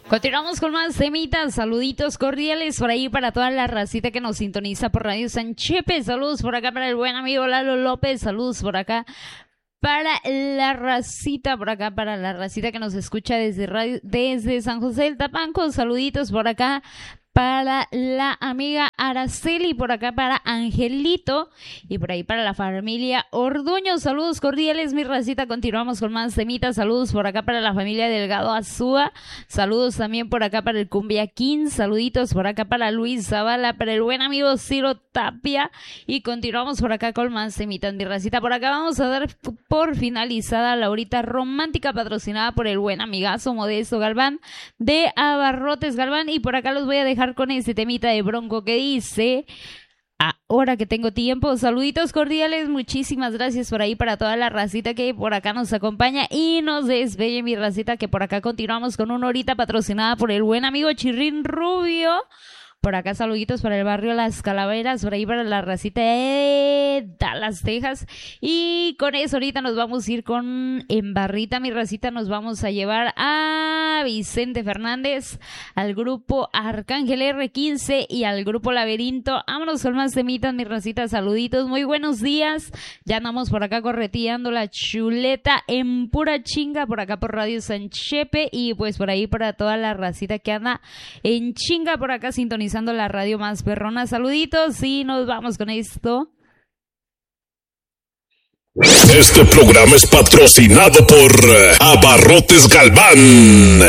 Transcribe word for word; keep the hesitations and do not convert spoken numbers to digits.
Continuamos con más temitas, saluditos cordiales por ahí para toda la racita que nos sintoniza por Radio San Chepe. Saludos por acá para el buen amigo Lalo López, saludos por acá para la racita, por acá para la racita que nos escucha desde radio, desde San José del Tapanco, saluditos por acá para la amiga Araceli, por acá para Angelito y por ahí para la familia Orduño. Saludos cordiales, mi racita. Continuamos con más temitas. Saludos por acá para la familia Delgado Azúa. Saludos también por acá para el Cumbia King. Saluditos por acá para Luis Zavala, para el buen amigo Ciro Tapia. Y continuamos por acá con más temitas, mi racita. Por acá vamos a dar por finalizada la horita romántica patrocinada por el buen amigazo Modesto Galván de Abarrotes Galván. Y por acá los voy a dejar con este temita de Bronco que dice: ahora que tengo tiempo. Saluditos cordiales, muchísimas gracias por ahí para toda la racita que por acá nos acompaña y nos despide, mi racita, que por acá continuamos con una horita patrocinada por el buen amigo Chirrín Rubio. Por acá saluditos para el barrio Las Calaveras, por ahí para la racita de Dallas, Texas. Y con eso ahorita nos vamos a ir con en barrita, mi racita, nos vamos a llevar a Vicente Fernández, al grupo Arcángel R quince y al grupo Laberinto. Vámonos con más temitas, mi racita, saluditos, muy buenos días. Ya andamos por acá correteando la chuleta en pura chinga, por acá por Radio San Chepe y pues por ahí para toda la racita que anda en chinga por acá sintonizando la radio más perrona. Saluditos y nos vamos con esto. Este programa es patrocinado por Abarrotes Galván.